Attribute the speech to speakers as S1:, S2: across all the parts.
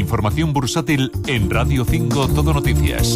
S1: información bursátil en Radio 5 Todo Noticias.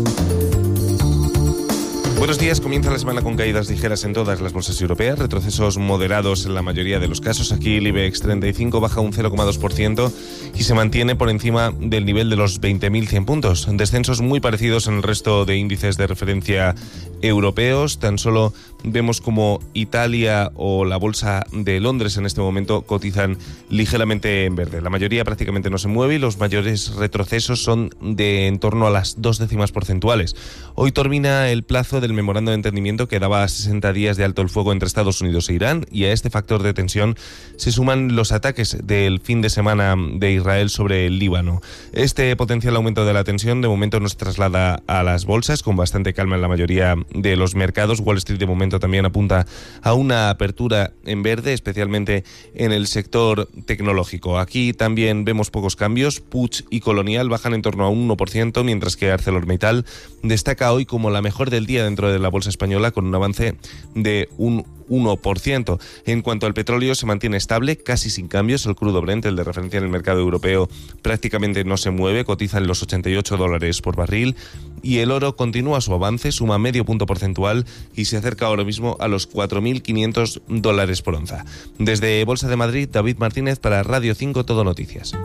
S2: Buenos días, comienza la semana con caídas ligeras en todas las bolsas europeas, retrocesos moderados en la mayoría de los casos. Aquí el IBEX 35 baja un 0,2% y se mantiene por encima del nivel de los 20.100 puntos. Descensos muy parecidos en el resto de índices de referencia europeos. Tan solo vemos como Italia o la bolsa de Londres en este momento cotizan ligeramente en verde. La mayoría prácticamente no se mueve y los mayores retrocesos son de en torno a las 2 décimas porcentuales. Hoy termina el plazo del memorando de entendimiento que daba 60 días de alto el fuego entre Estados Unidos e Irán, y a este factor de tensión se suman los ataques del fin de semana de Israel sobre el Líbano. Este potencial aumento de la tensión de momento nos traslada a las bolsas con bastante calma en la mayoría de los mercados. Wall Street de momento también apunta a una apertura en verde, especialmente en el sector tecnológico. Aquí también vemos pocos cambios. Puig y Colonial bajan en torno a un 1%, mientras que ArcelorMittal destaca hoy como la mejor del día dentro de la bolsa española con un avance de un 1%. En cuanto al petróleo, se mantiene estable, casi sin cambios. El crudo Brent, el de referencia en el mercado europeo, prácticamente no se mueve, cotiza en los $88 por barril, y el oro continúa su avance, suma medio punto porcentual y se acerca ahora mismo a los $4.500 por onza. Desde Bolsa de Madrid, David Martínez para Radio 5 Todo Noticias.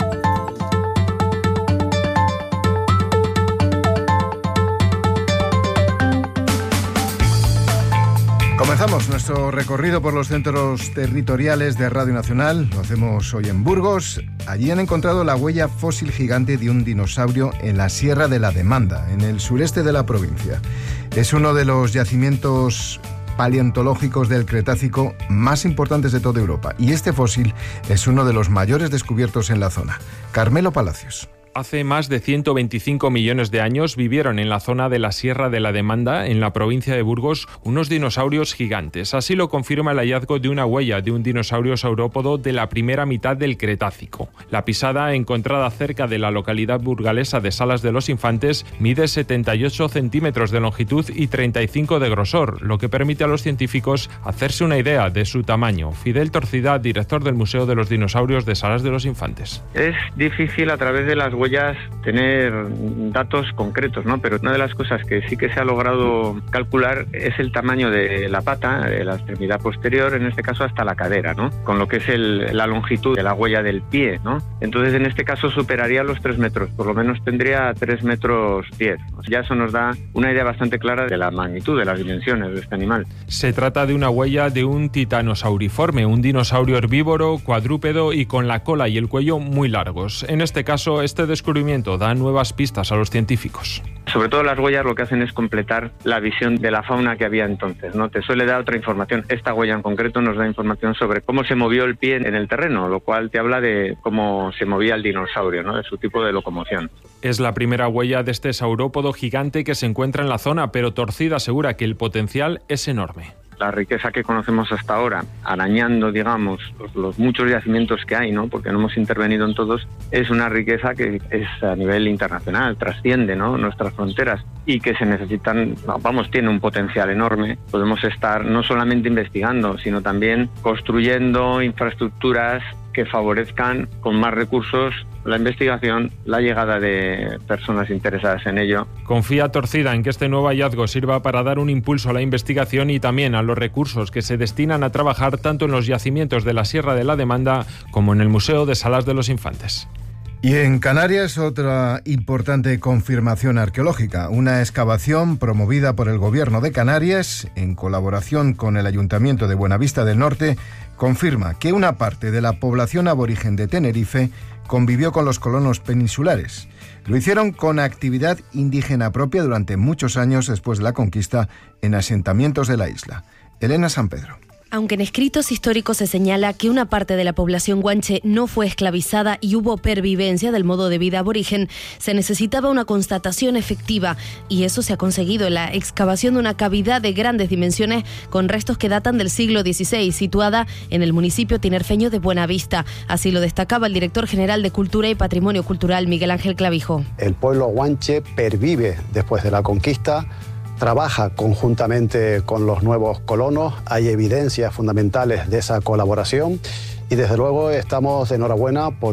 S3: Comenzamos nuestro recorrido por los centros territoriales de Radio Nacional. Lo hacemos hoy en Burgos. Allí han encontrado la huella fósil gigante de un dinosaurio en la Sierra de la Demanda, en el sureste de la provincia. Es uno de los yacimientos paleontológicos del Cretácico más importantes de toda Europa, y este fósil es uno de los mayores descubiertos en la zona. Carmelo Palacios.
S4: Hace más de 125 millones de años vivieron en la zona de la Sierra de la Demanda, en la provincia de Burgos, unos dinosaurios gigantes. Así lo confirma el hallazgo de una huella de un dinosaurio saurópodo de la primera mitad del Cretácico. La pisada, encontrada cerca de la localidad burgalesa de Salas de los Infantes, mide 78 centímetros de longitud y 35 de grosor, lo que permite a los científicos hacerse una idea de su tamaño. Fidel Torcida, director del Museo de los Dinosaurios de Salas de los Infantes.
S5: Es difícil a través de las huellas tener datos concretos, ¿no? Pero una de las cosas que sí que se ha logrado calcular es el tamaño de la pata, de la extremidad posterior, en este caso hasta la cadera, ¿no? Con lo que es la longitud de la huella del pie, ¿no? Entonces, en este caso superaría los 3 metros, por lo menos tendría 3 metros 10. Ya eso nos da una idea bastante clara de la magnitud, de las dimensiones de este animal.
S4: Se trata de una huella de un titanosauriforme, un dinosaurio herbívoro, cuadrúpedo y con la cola y el cuello muy largos. En este caso, este descubrimiento da nuevas pistas a los científicos.
S5: Sobre todo las huellas lo que hacen es completar la visión de la fauna que había entonces, ¿no? Te suele dar otra información. Esta huella en concreto nos da información sobre cómo se movió el pie en el terreno, lo cual te habla de cómo se movía el dinosaurio, ¿no? De su tipo de locomoción.
S4: Es la primera huella de este saurópodo gigante que se encuentra en la zona, pero Torcida asegura que el potencial es enorme.
S5: La riqueza que conocemos hasta ahora, arañando, digamos, los muchos yacimientos que hay, ¿no? Porque no hemos intervenido en todos, es una riqueza que es a nivel internacional, trasciende, ¿no? Nuestras fronteras, y que se necesitan, tiene un potencial enorme. Podemos estar no solamente investigando, sino también construyendo infraestructuras que favorezcan con más recursos la investigación, la llegada de personas interesadas en ello.
S4: Confía Torcida en que este nuevo hallazgo sirva para dar un impulso a la investigación y también a los recursos que se destinan a trabajar tanto en los yacimientos de la Sierra de la Demanda como en el Museo de Salas de los Infantes.
S3: Y en Canarias, otra importante confirmación arqueológica, una excavación promovida por el Gobierno de Canarias en colaboración con el Ayuntamiento de Buenavista del Norte, confirma que una parte de la población aborigen de Tenerife convivió con los colonos peninsulares. Lo hicieron con actividad indígena propia durante muchos años después de la conquista en asentamientos de la isla. Elena San Pedro.
S6: Aunque en escritos históricos se señala que una parte de la población guanche no fue esclavizada y hubo pervivencia del modo de vida aborigen, se necesitaba una constatación efectiva, y eso se ha conseguido en la excavación de una cavidad de grandes dimensiones con restos que datan del siglo XVI, situada en el municipio tinerfeño de Buenavista. Así lo destacaba el director general de Cultura y Patrimonio Cultural, Miguel Ángel Clavijo.
S7: El pueblo guanche pervive después de la conquista, trabaja conjuntamente con los nuevos colonos, hay evidencias fundamentales de esa colaboración y desde luego estamos de enhorabuena por